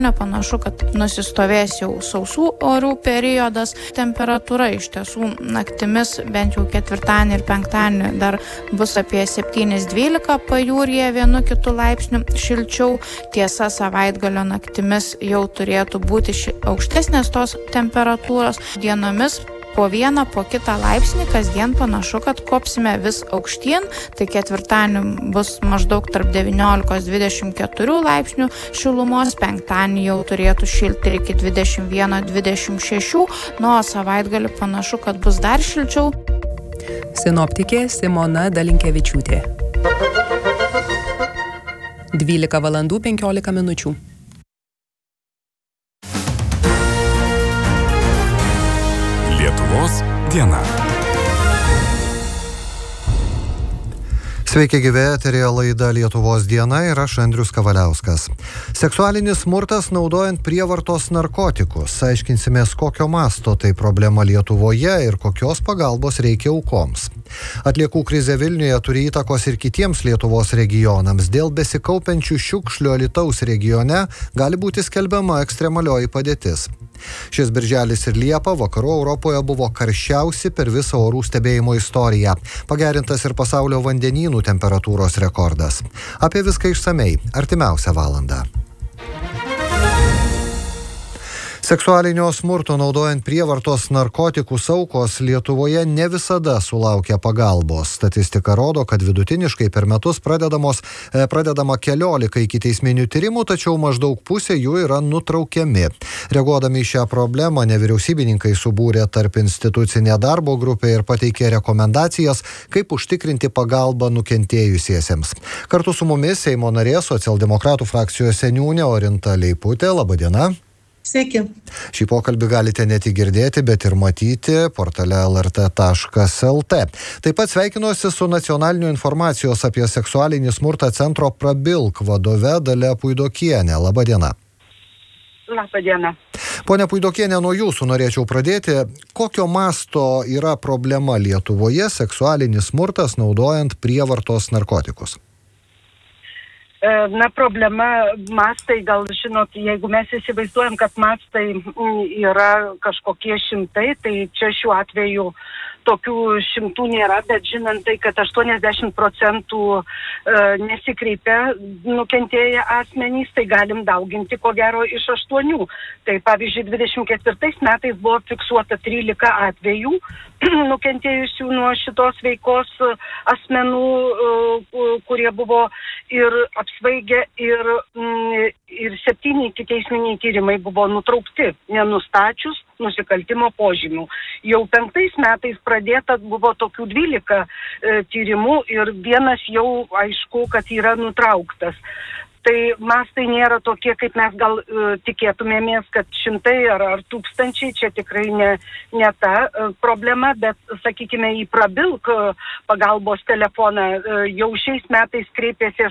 Nepanašu, kad nusistovės jau sausų orų periodas. Temperatūra iš tiesų naktimis, bent jau ketvirtadienį ir penktadienį, dar bus apie 7-12 pajūryje, 1-2 laipsnių šilčiau. Tiesa, savaitgalio naktimis jau turėtų būti aukštesnės tos temperatūros. Dienomis po vieną, po kitą laipsnį, kasdien panašu, kad kopsime vis aukštyn, tai ketvirtadienį bus maždaug tarp 19-24 laipsnių šilumos, penktadienį jau turėtų šilti iki 21-26, o savaitgalį panašu, kad bus dar šilčiau. Sinoptikė Simona Dalinkevičiūtė. 12:15. Lietuvos diena. Sveiki gyvi, eteryje laida Lietuvos diena ir aš Andrius Kavaliauskas. Seksualinis smurtas naudojant prievartos narkotikus. Aiškinsimės, kokio masto tai problema Lietuvoje ir kokios pagalbos reikia aukoms. Atliekų krizė Vilniuje turi įtakos ir kitiems Lietuvos regionams. Dėl besikaupiančių šiukšlių Alytaus regione gali būti skelbiama ekstremalioji padėtis. Šis birželis ir Liepa vakarų Europoje buvo karščiausi per visą orų stebėjimo istoriją. Pagerintas ir pasaulio vandenynų temperatūros rekordas. Apie viską išsamei artimiausią valandą. Seksualinio smurto naudojant prievartos narkotikus aukos Lietuvoje ne visada sulaukia pagalbos. Statistika rodo, kad vidutiniškai per metus pradedama 14 ikiteisminių tyrimų, tačiau maždaug pusė jų yra nutraukiami. Reaguodami į šią problemą, nevyriausybininkai subūrė tarp institucinę darbo grupę ir pateikė rekomendacijas, kaip užtikrinti pagalbą nukentėjusiesiems. Kartu su mumis Seimo narė, socialdemokratų frakcijos seniūnė Orinta Leiputė. Labadiena. Sveiki. Šį pokalbį galite ne tik girdėti, bet ir matyti portale lrt.lt. Taip pat sveikinuosi su Nacionalinio informacijos apie seksualinį smurtą centro Prabilk vadove Dalia Puidokienė. Labadiena. Labadiena. Pone Puidokienė, nuo jūsų norėčiau pradėti. Kokio masto yra problema Lietuvoje seksualinis smurtas naudojant prievartos narkotikus? Problema, mastai, gal žinot, jeigu mes įsivaizduojam, kad mastai yra kažkokie šimtai, tai čia šiuo atveju tokių šimtų nėra, bet žinant tai, kad 80% nesikreipia nukentėję asmenys, tai galim dauginti ko gero iš 8. Tai pavyzdžiui, 24 metais buvo fiksuota 13 atvejų nukentėjusių nuo šitos veikos asmenų, kurie buvo ir apsvaigę, ir 7 ikiteisminiai tyrimai buvo nutraukti, nenustačius nusikaltimo požymių. Jau 5 metais pradėta buvo tokių 12 tyrimų ir vienas jau aišku, kad yra nutrauktas. Tai mastai nėra tokie, kaip mes gal tikėtumėmės, kad šimtai ar tūkstančiai, čia tikrai ne ta problema, bet, sakykime, į Prabilk pagalbos telefoną jau šiais metais kreipėsi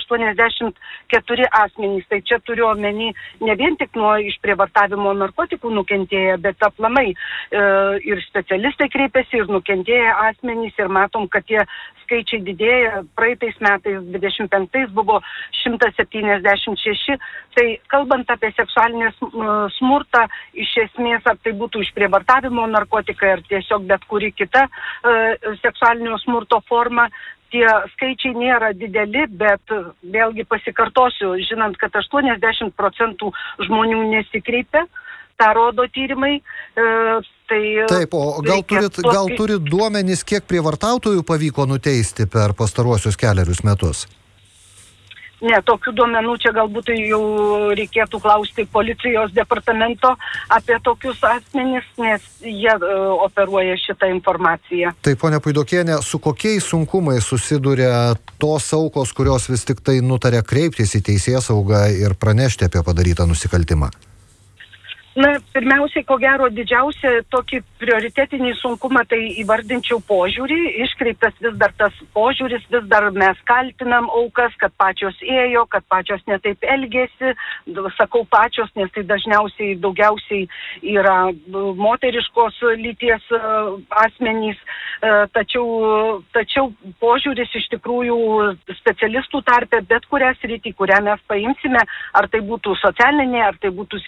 84 asmenys. Tai čia turiu omeny ne vien tik nuo išprievartavimo narkotikų nukentėję, bet aplamai ir specialistai kreipėsi, ir nukentėję asmenys, ir matom, kad tie skaičiai didėja. Praeitais metais 25 buvo 176. Tai kalbant apie seksualinį smurtą, iš esmės, ar tai būtų išprievartavimo narkotikai, ar tiesiog bet kuri kita seksualinio smurto forma, tie skaičiai nėra dideli, bet vėlgi pasikartosiu, žinant, kad 80% žmonių nesikreipia, tą rodo tyrimai. Taip, o gal turit duomenys, kiek prievartautojų pavyko nuteisti per pastaruosius kelerius metus? Ne, tokių duomenų čia galbūt jau reikėtų klausti policijos departamento apie tokius asmenis, nes jie operuoja šitą informaciją. Tai, ponia Puidokienė, su kokiais sunkumais susiduria tos aukos, kurios vis tik tai nutarė kreiptis į teisėsaugą ir pranešti apie padarytą nusikaltimą? Pirmiausiai, ko gero, didžiausia tokį prioritetinį sunkumą tai įvardinčiau požiūrį. Iškreiptas vis dar tas požiūris, vis dar mes kaltinam aukas, kad pačios ėjo, kad pačios netaip elgėsi. Sakau pačios, nes tai dažniausiai daugiausiai yra moteriškos lyties asmenys. Tačiau požiūris iš tikrųjų specialistų tarpe, bet kurią sritį, kurią mes paimsime, ar tai būtų socialinė, ar tai būtų